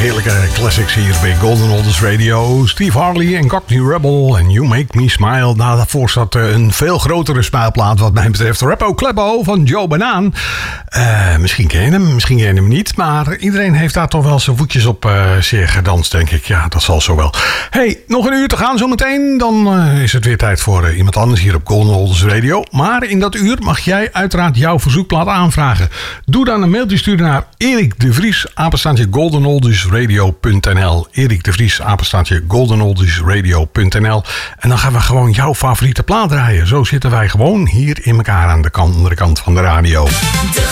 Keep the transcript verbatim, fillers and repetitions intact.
heerlijke classics hier bij Golden Oldies Radio. Steve Harley en Cockney Rebel en You Make Me Smile. Nou, daarvoor zat een veel grotere smijlplaat wat mij betreft. Rappo Kleppo van Joe Banaan. Uh, misschien ken je hem, misschien ken je hem niet. Maar iedereen heeft daar toch wel zijn voetjes op uh, zeer gedanst, denk ik. Ja, dat zal zo wel. Hey, nog een uur te gaan zometeen. Dan uh, is het weer tijd voor uh, iemand anders hier op Golden Oldies Radio. Maar in dat uur mag jij uiteraard jouw verzoekplaat aanvragen. Doe dan een mailtje sturen naar Erik de Vries, apenstaartje golden oldies radio punt n l. Erik de Vries, apenstaartje golden oldies radio punt n l. En dan gaan we gewoon jouw favoriete plaat draaien. Zo zitten wij gewoon hier in elkaar aan de andere kant van de radio. De